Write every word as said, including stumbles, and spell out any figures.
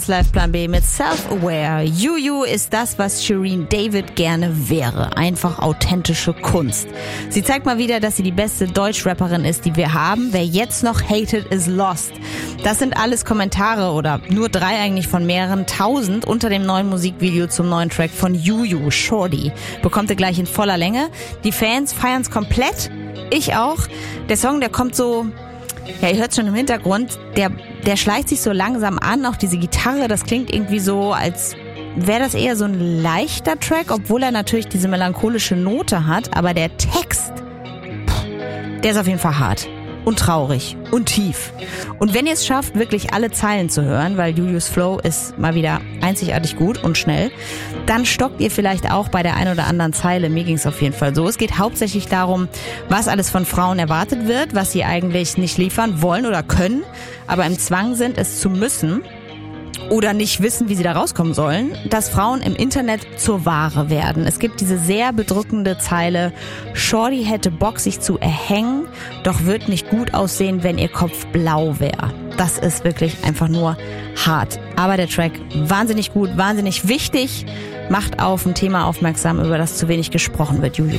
Live Plan B mit Self-Aware. Juju ist das, was Shireen David gerne wäre. Einfach authentische Kunst. Sie zeigt mal wieder, dass sie die beste Deutsch-Rapperin ist, die wir haben. Wer jetzt noch hated, is lost. Das sind alles Kommentare oder nur drei eigentlich von mehreren tausend unter dem neuen Musikvideo zum neuen Track von Juju, Shorty. Bekommt ihr gleich in voller Länge. Die Fans feiern es komplett. Ich auch. Der Song, der kommt so... Ja, ihr hört schon im Hintergrund, der, der schleicht sich so langsam an, auch diese Gitarre, das klingt irgendwie so, als wäre das eher so ein leichter Track, obwohl er natürlich diese melancholische Note hat, aber der Text, der ist auf jeden Fall hart und traurig und tief. Und wenn ihr es schafft, wirklich alle Zeilen zu hören, weil Julius Flow ist mal wieder einzigartig gut und schnell, dann stockt ihr vielleicht auch bei der ein oder anderen Zeile. Mir ging es auf jeden Fall so. Es geht hauptsächlich darum, was alles von Frauen erwartet wird, was sie eigentlich nicht liefern wollen oder können, aber im Zwang sind, es zu müssen oder nicht wissen, wie sie da rauskommen sollen, dass Frauen im Internet zur Ware werden. Es gibt diese sehr bedrückende Zeile: Shorty hätte Bock, sich zu erhängen, doch wird nicht gut aussehen, wenn ihr Kopf blau wäre. Das ist wirklich einfach nur hart. Aber der Track wahnsinnig gut, wahnsinnig wichtig, macht auf ein Thema aufmerksam, über das zu wenig gesprochen wird, Juju.